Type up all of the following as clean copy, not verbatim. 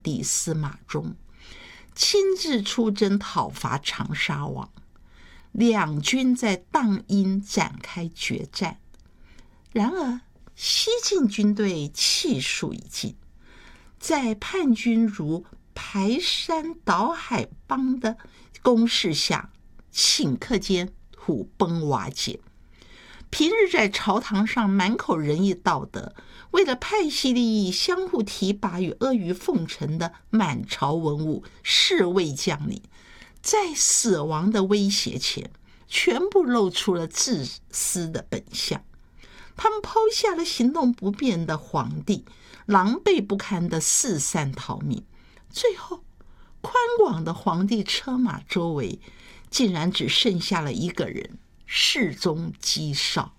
帝司马衷亲自出征讨伐长沙王，两军在荡阴展开决战。然而西晋军队气数已尽，在叛军如排山倒海般的攻势下，顷刻间土崩瓦解。平日在朝堂上满口仁义道德，为了派系利益相互提拔与阿谀奉承的满朝文武侍卫将领，在死亡的威胁前，全部露出了自私的本相。他们抛下了行动不便的皇帝，狼狈不堪的四散逃命。最后，宽广的皇帝车马周围，竟然只剩下了一个人，侍中姬绍。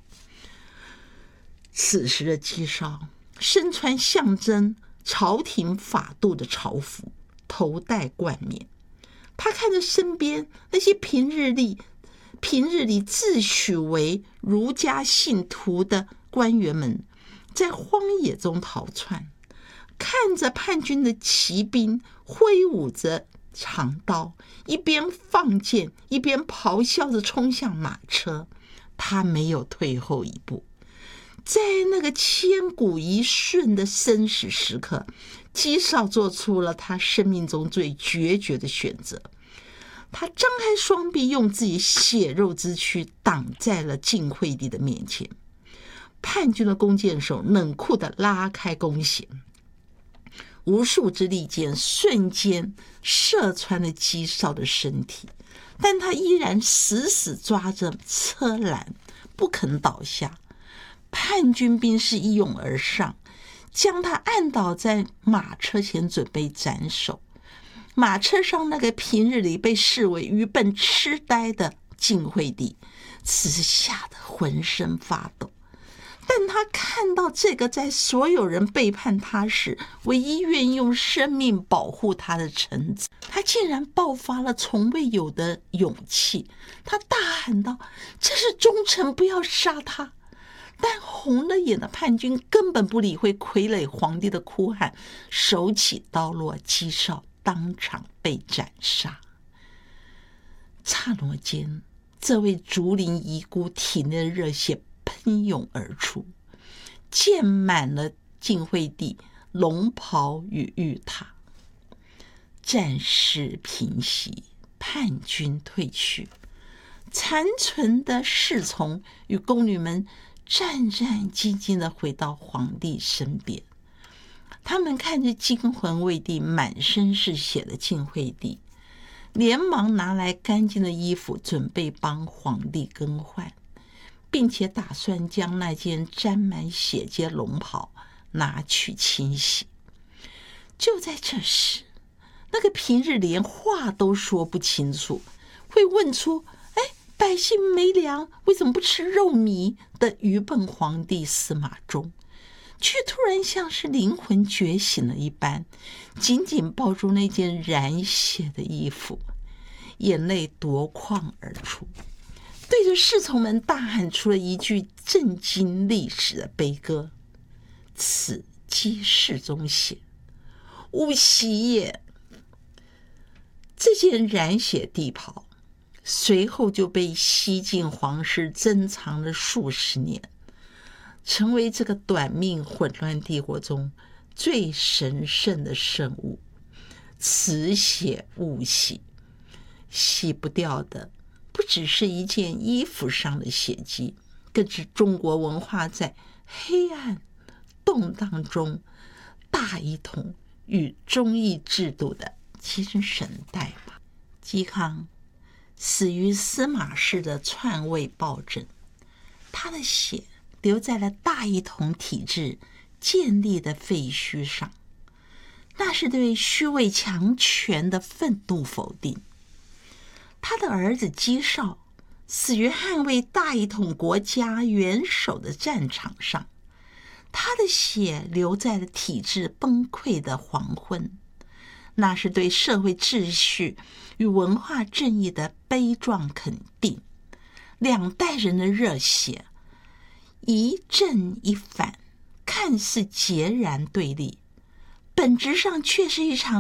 此时的姬绍身穿象征朝廷法度的朝服，头戴冠冕。他看着身边那些平日里自诩为儒家信徒的官员们在荒野中逃窜，看着叛军的骑兵挥舞着长刀，一边放箭一边咆哮着冲向马车，他没有退后一步。在那个千古一瞬的生死时刻，姬绍做出了他生命中最决绝的选择。他张开双臂，用自己血肉之躯挡在了晋惠帝的面前。叛军的弓箭手冷酷地拉开弓弦，无数支利箭瞬间射穿了姬绍的身体，但他依然死死抓着车栏，不肯倒下。叛军兵士一拥而上，将他按倒在马车前，准备斩首。马车上那个平日里被视为愚笨痴呆的晋惠帝，此时吓得浑身发抖。但他看到这个在所有人背叛他时，唯一愿意用生命保护他的臣子，他竟然爆发了从未有的勇气。他大喊道：“这是忠臣，不要杀他！”但红了眼的叛军根本不理会傀儡皇帝的哭喊，手起刀落，姬绍当场被斩杀。刹那间，这位竹林遗孤体内的热血喷涌而出，溅满了晋惠帝龙袍与玉榻。战事平息，叛军退去，残存的侍从与宫女们战战兢兢地回到皇帝身边。他们看着惊魂未定、满身是血的晋惠帝，连忙拿来干净的衣服，准备帮皇帝更换，并且打算将那件沾满血迹的龙袍拿去清洗。就在这时，那个平日连话都说不清楚，会问出百姓没粮，为什么不吃肉糜的愚笨皇帝司马衷，却突然像是灵魂觉醒了一般，紧紧抱住那件染血的衣服，眼泪夺眶而出，对着侍从们大喊出了一句震惊历史的悲歌：“此皆世宗血，吾喜也。”这件染血地袍随后就被西晋皇室珍藏了数十年，成为这个短命混乱帝国中最神圣的圣物。此血勿洗，洗不掉的不只是一件衣服上的血迹，更是中国文化在黑暗动荡中大一统与忠义制度的精神代码。嵇康死于司马氏的篡位暴政，他的血留在了大一统体制建立的废墟上，那是对虚伪强权的愤怒否定。他的儿子嵇绍死于捍卫大一统国家元首的战场上，他的血留在了体制崩溃的黄昏，那是对社会秩序与文化正义的悲壮肯定。两代人的热血，一正一反，看似截然对立，本质上却是一场